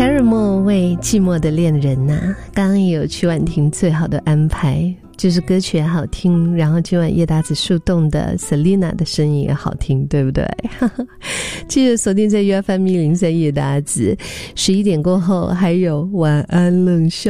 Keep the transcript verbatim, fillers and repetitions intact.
Paramore 为寂寞的恋人啊，刚刚也有曲婉婷最好的安排，就是歌曲也好听，然后今晚叶搭子树洞的 Selina 的声音也好听，对不对？记得锁定在 U F M 一零三叶搭子，十一点过后还有晚安冷笑